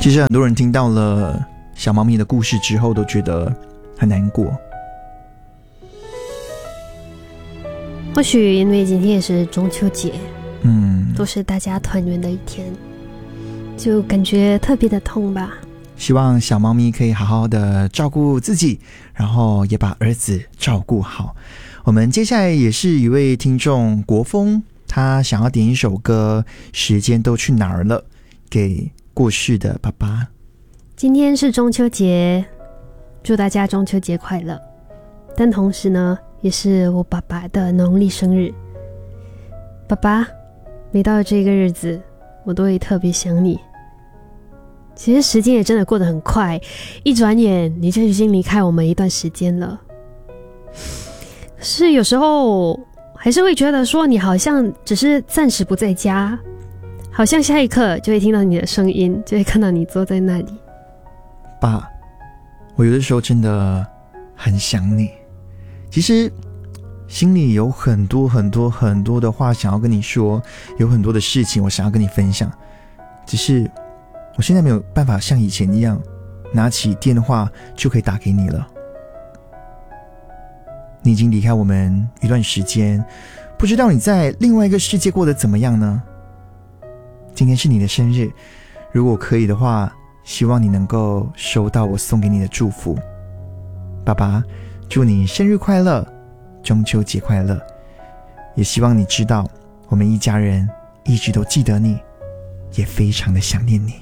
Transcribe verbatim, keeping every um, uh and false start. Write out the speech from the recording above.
其实很多人听到了小猫咪的故事之后都觉得很难过， 或许因为今天也是中秋节， 嗯， 都是大家团圆的一天，就感觉特别的痛吧。 希望小猫咪可以好好的照顾自己，然后也把儿子照顾好。我们接下来也是一位听众国风，他想要点一首歌《时间都去哪儿了》给过世的爸爸。 今天是中秋节，祝大家中秋节快乐。但同时呢，也是我爸爸的农历生日。爸爸，每到这个日子，我都会特别想你。其实时间也真的过得很快，一转眼你就已经离开我们一段时间了。可是有时候还是会觉得说，你好像只是暂时不在家，好像下一刻就会听到你的声音，就会看到你坐在那里。 爸，我有的时候真的很想你，其实心里有很多很多很多的话想要跟你说，有很多的事情我想要跟你分享，只是我现在没有办法像以前一样拿起电话就可以打给你了。你已经离开我们一段时间，不知道你在另外一个世界过得怎么样呢？今天是你的生日，如果可以的话，希望你能够收到我送给你的祝福。爸爸，祝你生日快乐，中秋节快乐，也希望你知道我们一家人一直都记得你，也非常的想念你。